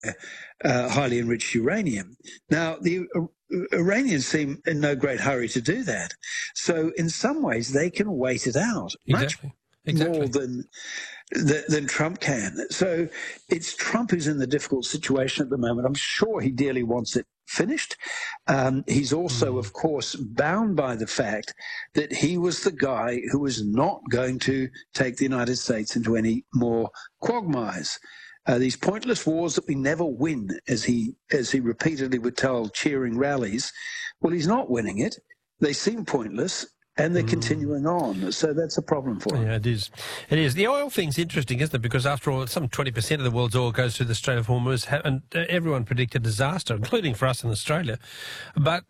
highly enriched uranium. Now, the Iranians seem in no great hurry to do that. So in some ways, they can wait it out much more than Trump can. So it's Trump who's in the difficult situation at the moment. I'm sure he dearly wants it finished. He's also, of course, bound by the fact that he was the guy who was not going to take the United States into any more quagmires. These pointless wars that we never win, as he repeatedly would tell cheering rallies. Well, he's not winning it. They seem pointless, and they're continuing on. So that's a problem for him. Yeah, it is. It is. The oil thing's interesting, isn't it? Because after all, some 20% of the world's oil goes through the Strait of Hormuz, and everyone predicted disaster, including for us in Australia. But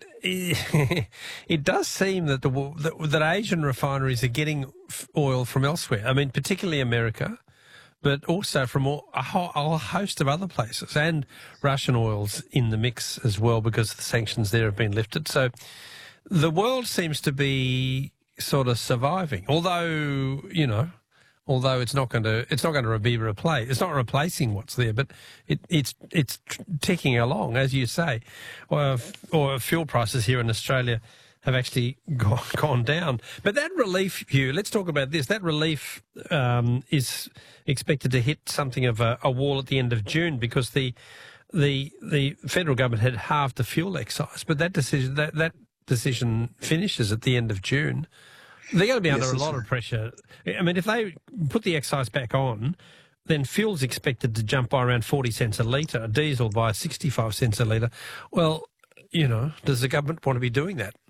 it does seem that that Asian refineries are getting oil from elsewhere. I mean, particularly America, but also from a whole host of other places, and Russian oil's in the mix as well because the sanctions there have been lifted. So the world seems to be sort of surviving, although it's not going to be replaced. It's not replacing what's there, but it's ticking along, as you say. Or fuel prices here in Australia have actually gone down. But that relief, Hugh, let's talk about this. That relief is expected to hit something of a wall at the end of June because the federal government had halved the fuel excise, but that decision finishes at the end of June. They're going to be under a lot of pressure. I mean, if they put the excise back on, then fuel's expected to jump by around 40 cents a litre, diesel by 65 cents a litre. Well, does the government want to be doing that?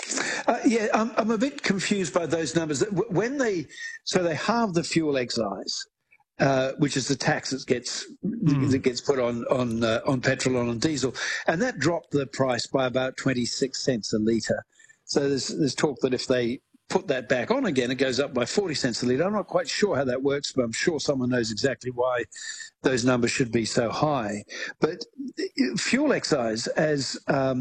I'm a bit confused by those numbers. When they halve the fuel excise, which is the tax that gets put on petrol and on diesel, and that dropped the price by about 26 cents a litre. So there's talk that if they put that back on again, it goes up by 40 cents a litre. I'm not quite sure how that works, but I'm sure someone knows exactly why those numbers should be so high. But fuel excise, as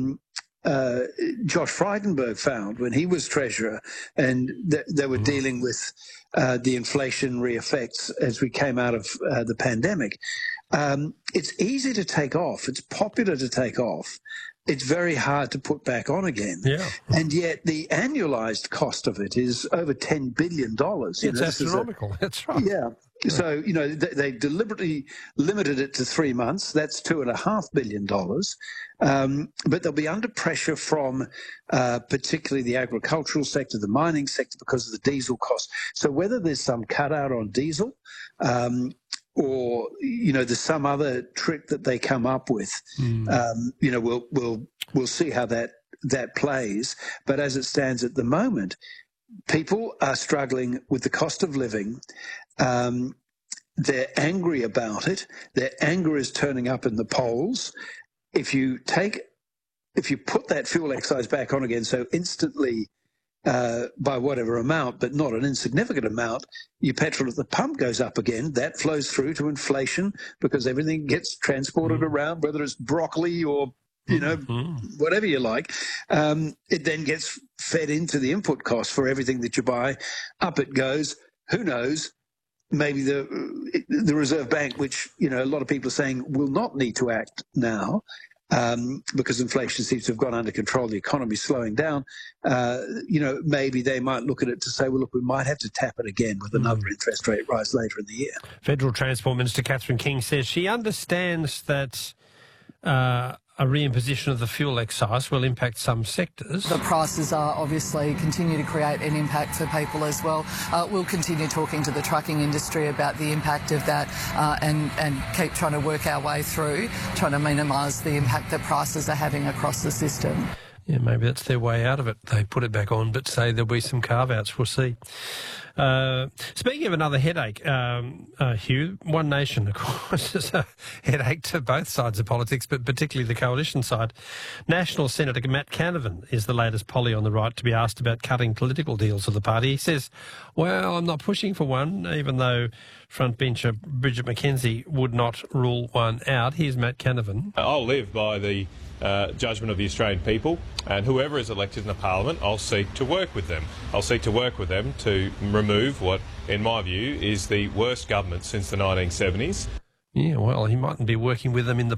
Josh Frydenberg found when he was treasurer, and they were dealing with the inflationary effects as we came out of the pandemic. It's easy to take off. It's popular to take off. It's very hard to put back on again. Yeah. And yet the annualized cost of it is over $10 billion. It's astronomical. That's right. Yeah. So, they deliberately limited it to 3 months. That's $2.5 billion. But they'll be under pressure from particularly the agricultural sector, the mining sector, because of the diesel cost. So whether there's some cutout on diesel or, there's some other trick that they come up with, we'll see how that plays. But as it stands at the moment, people are struggling with the cost of living. They're angry about it. Their anger is turning up in the polls. If you put that fuel excise back on again so instantly by whatever amount, but not an insignificant amount, your petrol at the pump goes up again. That flows through to inflation because everything gets transported around, whether it's broccoli or whatever you like. It then gets fed into the input cost for everything that you buy. Up it goes. Who knows? Maybe the Reserve Bank, which a lot of people are saying will not need to act now because inflation seems to have gone under control, the economy's slowing down. Maybe they might look at it to say, well, look, we might have to tap it again with another interest rate rise later in the year. Federal Transport Minister Catherine King says she understands that a reimposition of the fuel excise will impact some sectors. The prices are obviously continue to create an impact for people as well. We'll continue talking to the trucking industry about the impact of that and keep trying to work our way through, trying to minimise the impact that prices are having across the system. Yeah, maybe that's their way out of it. They put it back on, but say there'll be some carve-outs. We'll see. Speaking of another headache, Hugh, One Nation, of course, is a headache to both sides of politics, but particularly the coalition side. National Senator Matt Canavan is the latest Polly on the right to be asked about cutting political deals of the party. He says, well, I'm not pushing for one, even though frontbencher Bridget McKenzie would not rule one out. Here's Matt Canavan. I'll live by the judgment of the Australian people, and whoever is elected in the parliament, I'll seek to work with them. I'll seek to work with them to remove what, in my view, is the worst government since the 1970s. Yeah, well, he mightn't be working with them in the